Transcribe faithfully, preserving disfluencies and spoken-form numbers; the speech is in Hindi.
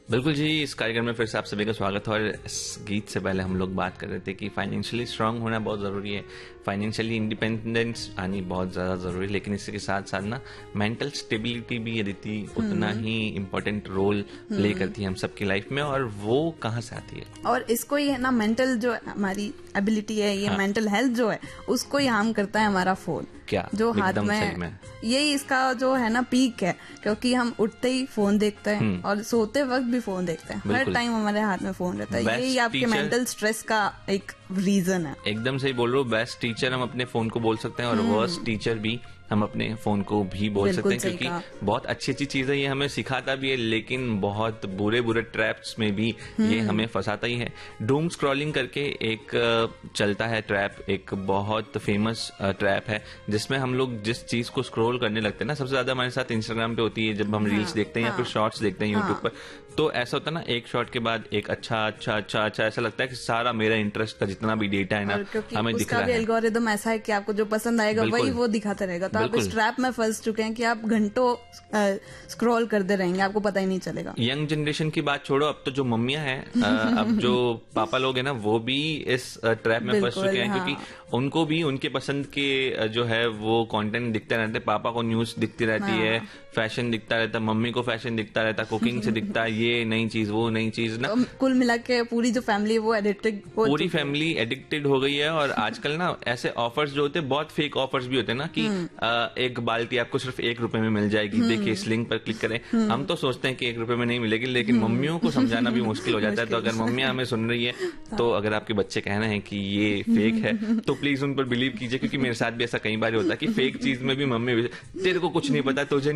बिल्कुल जी, इस कार्यक्रम में फिर से आप सभी का स्वागत है। और इस गीत से पहले हम लोग बात कर रहे थे कि फाइनेंशियली स्ट्रांग होना बहुत ज़रूरी है, फाइनेंशियली इंडिपेंडेंस आनी बहुत ज़्यादा ज़रूरी है, लेकिन इसके साथ साथ ना मेंटल स्टेबिलिटी भी अदिति उतना ही इम्पोर्टेंट रोल प्ले करती है हम सबकी लाइफ में। और वो कहाँ से आती है? और इसको ही है ना, मेंटल जो हमारी एबिलिटी है, ये हाँ। मेंटल हेल्थ जो है उसको ही हार्म करता है हमारा फोन। क्या जो हाथ एकदम में, सही में। यही इसका जो है ना पीक है, क्योंकि हम उठते ही फोन देखते हैं और सोते वक्त भी फोन देखते हैं, हर बिल्कुल। टाइम हमारे हाथ में फोन रहता है। Best यही आपके teacher- मेंटल स्ट्रेस का एक रीजन है। एकदम सही बोल रहे हो। बेस्ट टीचर हम अपने फोन को बोल सकते हैं और वर्स्ट टीचर भी हम अपने फोन को भी बोल सकते बिल्कुल हैं, सही क्योंकि बहुत अच्छी अच्छी चीजें ये हमें सिखाता भी है, लेकिन बहुत बुरे बुरे ट्रैप्स में भी ये हमें फंसाता ही है। डूम स्क्रॉलिंग करके एक अ, चलता है ट्रैप, एक बहुत फेमस ट्रैप है, जिसमें हम लोग जिस चीज को स्क्रॉल करने लगते हैं ना, सबसे ज्यादा हमारे साथ इंस्टाग्राम पे होती है, जब हम रील्स देखते हैं या फिर शॉर्ट्स देखते हैं यूट्यूब पर। तो ऐसा होता है ना, एक शॉर्ट के बाद एक अच्छा अच्छा अच्छा अच्छा, ऐसा लगता है कि सारा मेरा इंटरेस्ट का जितना भी डेटा है ना और क्योंकि हमें दिख उसका रहा भी है। एल्गोरिदम ऐसा है कि आपको जो पसंद आएगा बिल्कुल। वही वो दिखाता रहेगा, तो आप बिल्कुल। इस ट्रैप में फंस चुके हैं कि आप घंटों स्क्रॉल करते रहेंगे, आपको पता ही नहीं चलेगा। यंग जनरेशन की बात छोड़ो, अब तो जो मम्मियां हैं, अ, अब जो पापा लोग हैं ना, वो भी इस ट्रैप में फंस बिल्कुल, चुके हैं, हाँ। क्योंकि उनको भी उनके पसंद के अ, जो है वो कंटेंट दिखते रहते हैं। पापा को न्यूज दिखती रहती हाँ। है, फैशन दिखता रहता है, मम्मी को फैशन दिखता रहता है, कुकिंग से दिखता है, ये नई चीज वो नई चीज ना। तो कुल मिला के पूरी जो फैमिली वो एडिक्टेड हो पूरी चुकी है। फैमिली एडिक्टेड हो गई है। और आजकल ना ऐसे ऑफर्स जो होते हैं, बहुत फेक ऑफर्स भी होते हैं ना, कि अ, एक बाल्टी आपको सिर्फ एक रुपए में मिल जाएगी, देखिए इस लिंक पर क्लिक करें। हम तो सोचते हैं कि एक रुपए में नहीं मिलेगी, लेकिन मम्मियों को समझाना भी मुश्किल हो जाता है। तो अगर मम्मियां हमें सुन रही है, तो अगर आपके बच्चे कहना है कि ये फेक है, तो प्लीज उन पर बिलीव कीजिए, क्योंकि मेरे साथ भी ऐसा कई बार होता है कि फेक चीज में भी मम्मी, तेरे को कुछ नहीं पता, तुझे